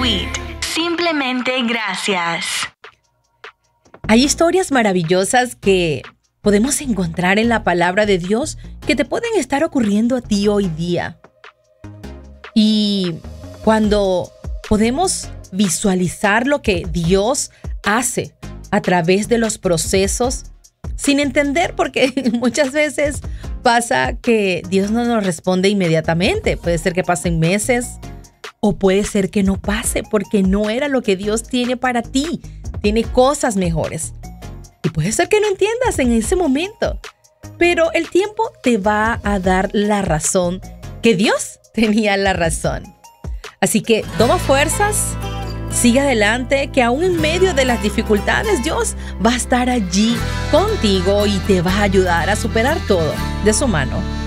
Sweet. Simplemente gracias. Hay historias maravillosas que podemos encontrar en la palabra de Dios que te pueden estar ocurriendo a ti hoy día. Y cuando podemos visualizar lo que Dios hace a través de los procesos, sin entender, porque muchas veces pasa que Dios no nos responde inmediatamente. Puede ser que pasen meses o puede ser que no pase porque no era lo que Dios tiene para ti. Tiene cosas mejores. Y puede ser que no entiendas en ese momento, pero el tiempo te va a dar la razón que Dios tenía la razón. Así que toma fuerzas, sigue adelante, que aún en medio de las dificultades Dios va a estar allí contigo y te va a ayudar a superar todo de su mano.